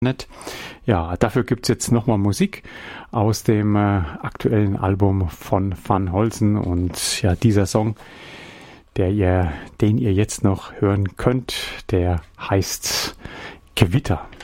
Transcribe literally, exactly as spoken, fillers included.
Nett. Ja, dafür gibt's jetzt nochmal Musik aus dem äh, aktuellen Album von Van Holzen und ja, dieser Song, der ihr, den ihr jetzt noch hören könnt, der heißt Gewitter.